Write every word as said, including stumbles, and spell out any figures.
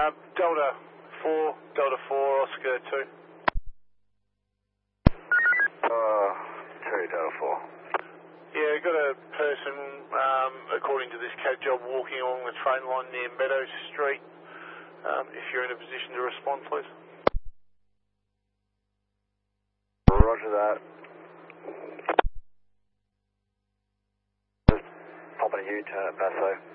Um, Delta four, Delta four, Oscar two. Uh, two, Delta four. Yeah, got a person, um, according to this C A D job, walking along the train line near Meadows Street. Um, if you're in a position to respond, please. Roger that. Just popping a U-turn at Paso.